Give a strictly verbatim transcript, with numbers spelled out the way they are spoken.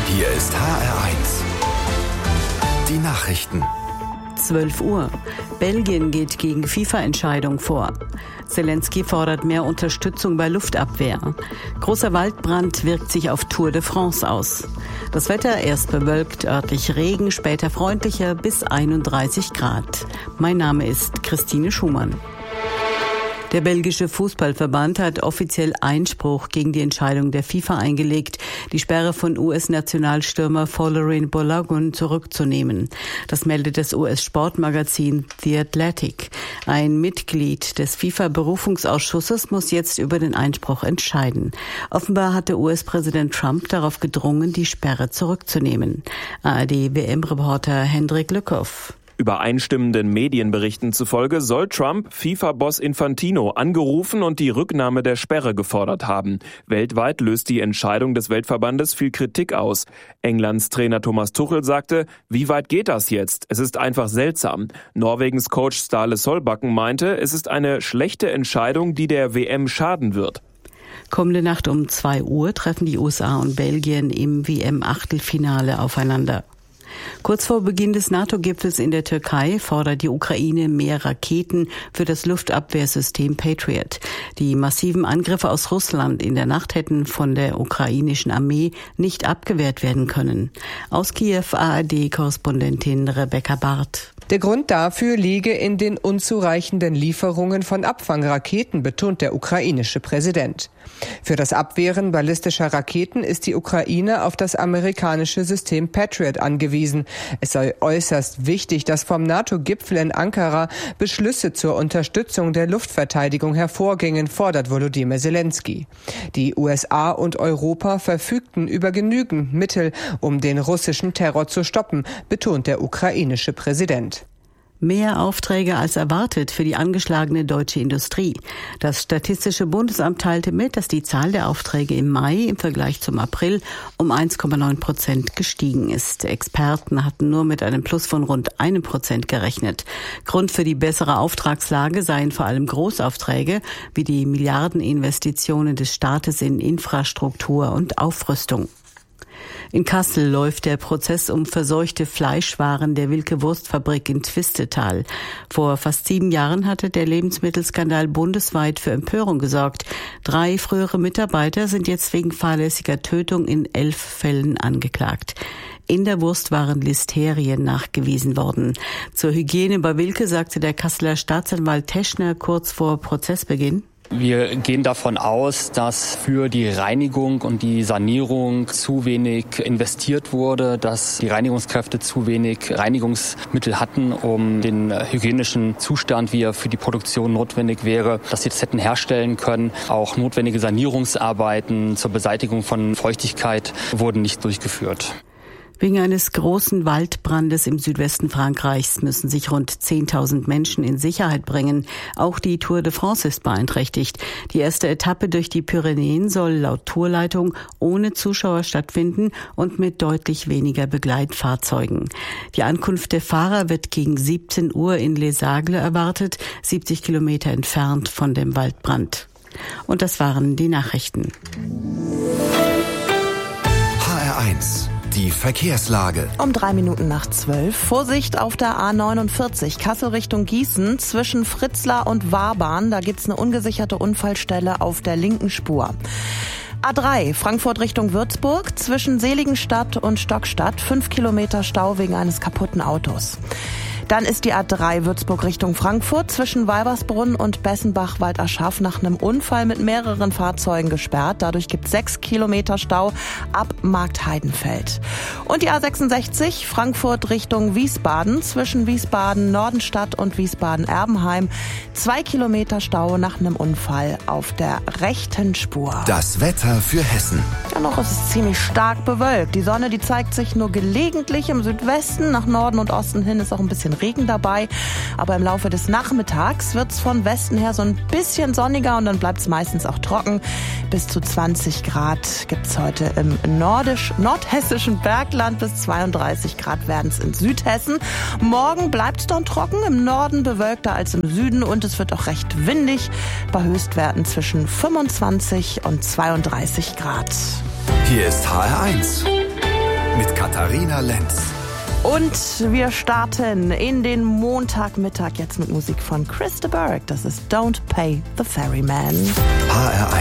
Hier ist H R eins. Die Nachrichten. zwölf Uhr. Belgien geht gegen FIFA-Entscheidung vor. Zelensky fordert mehr Unterstützung bei Luftabwehr. Großer Waldbrand wirkt sich auf Tour de France aus. Das Wetter erst bewölkt, örtlich Regen, später freundlicher bis einunddreißig Grad. Mein Name ist Christine Schumann. Der belgische Fußballverband hat offiziell Einspruch gegen die Entscheidung der FIFA eingelegt, die Sperre von U S-Nationalstürmer Folarin Balogun zurückzunehmen. Das meldet das U S-Sportmagazin The Athletic. Ein Mitglied des FIFA-Berufungsausschusses muss jetzt über den Einspruch entscheiden. Offenbar hat der U S-Präsident Trump darauf gedrungen, die Sperre zurückzunehmen. A R D-W M-Reporter Hendrik Lückhoff. Übereinstimmenden Medienberichten zufolge soll Trump FIFA-Boss Infantino angerufen und die Rücknahme der Sperre gefordert haben. Weltweit löst die Entscheidung des Weltverbandes viel Kritik aus. Englands Trainer Thomas Tuchel sagte, wie weit geht das jetzt? Es ist einfach seltsam. Norwegens Coach Ståle Solbakken meinte, es ist eine schlechte Entscheidung, die der W M schaden wird. Kommende Nacht um zwei Uhr treffen die U S A und Belgien im W M-Achtelfinale aufeinander. Kurz vor Beginn des NATO-Gipfels in der Türkei fordert die Ukraine mehr Raketen für das Luftabwehrsystem Patriot. Die massiven Angriffe aus Russland in der Nacht hätten von der ukrainischen Armee nicht abgewehrt werden können. Aus Kiew A R D-Korrespondentin Rebecca Barth. Der Grund dafür liege in den unzureichenden Lieferungen von Abfangraketen, betont der ukrainische Präsident. Für das Abwehren ballistischer Raketen ist die Ukraine auf das amerikanische System Patriot angewiesen. Es sei äußerst wichtig, dass vom NATO-Gipfel in Ankara Beschlüsse zur Unterstützung der Luftverteidigung hervorgingen, fordert Volodymyr Zelensky. Die U S A und Europa verfügten über genügend Mittel, um den russischen Terror zu stoppen, betont der ukrainische Präsident. Mehr Aufträge als erwartet für die angeschlagene deutsche Industrie. Das Statistische Bundesamt teilte mit, dass die Zahl der Aufträge im Mai im Vergleich zum April um eins Komma neun Prozent gestiegen ist. Experten hatten nur mit einem Plus von rund einem Prozent gerechnet. Grund für die bessere Auftragslage seien vor allem Großaufträge wie die Milliardeninvestitionen des Staates in Infrastruktur und Aufrüstung. In Kassel läuft der Prozess um verseuchte Fleischwaren der Wilke Wurstfabrik in Twistetal. Vor fast sieben Jahren hatte der Lebensmittelskandal bundesweit für Empörung gesorgt. Drei frühere Mitarbeiter sind jetzt wegen fahrlässiger Tötung in elf Fällen angeklagt. In der Wurst waren Listerien nachgewiesen worden. Zur Hygiene bei Wilke sagte der Kasseler Staatsanwalt Teschner kurz vor Prozessbeginn: Wir gehen davon aus, dass für die Reinigung und die Sanierung zu wenig investiert wurde, dass die Reinigungskräfte zu wenig Reinigungsmittel hatten, um den hygienischen Zustand, wie er für die Produktion notwendig wäre, dass sie das hätten herstellen können. Auch notwendige Sanierungsarbeiten zur Beseitigung von Feuchtigkeit wurden nicht durchgeführt. Wegen eines großen Waldbrandes im Südwesten Frankreichs müssen sich rund zehntausend Menschen in Sicherheit bringen. Auch die Tour de France ist beeinträchtigt. Die erste Etappe durch die Pyrenäen soll laut Tourleitung ohne Zuschauer stattfinden und mit deutlich weniger Begleitfahrzeugen. Die Ankunft der Fahrer wird gegen siebzehn Uhr in Les Agles erwartet, siebzig Kilometer entfernt von dem Waldbrand. Und das waren die Nachrichten. H R eins. Die Verkehrslage. Um drei Minuten nach zwölf. Vorsicht auf der A neunundvierzig, Kassel Richtung Gießen, zwischen Fritzlar und Wahrbahn. Da gibt's eine ungesicherte Unfallstelle auf der linken Spur. A drei, Frankfurt Richtung Würzburg, zwischen Seligenstadt und Stockstadt. Fünf Kilometer Stau wegen eines kaputten Autos. Dann ist die A drei Würzburg Richtung Frankfurt zwischen Weibersbrunn und Bessenbach-Walderschaff nach einem Unfall mit mehreren Fahrzeugen gesperrt. Dadurch gibt es sechs Kilometer Stau ab Marktheidenfeld. Und die A sechsundsechzig Frankfurt Richtung Wiesbaden zwischen Wiesbaden-Nordenstadt und Wiesbaden-Erbenheim. Zwei Kilometer Stau nach einem Unfall auf der rechten Spur. Das Wetter für Hessen. Ja, noch ist es ziemlich stark bewölkt. Die Sonne, die zeigt sich nur gelegentlich im Südwesten. Nach Norden und Osten hin ist auch ein bisschen Regen dabei, aber im Laufe des Nachmittags wird es von Westen her so ein bisschen sonniger und dann bleibt es meistens auch trocken. Bis zu zwanzig Grad gibt es heute im nordisch, nordhessischen Bergland, bis zweiunddreißig Grad werden es in Südhessen. Morgen bleibt es dann trocken, im Norden bewölkter als im Süden und es wird auch recht windig, bei Höchstwerten zwischen fünfundzwanzig und zweiunddreißig Grad. Hier ist H R eins. mit Katharina Lenz. Und wir starten in den Montagmittag jetzt mit Musik von Chris de Burgh. Das ist Don't Pay the Ferryman. H R eins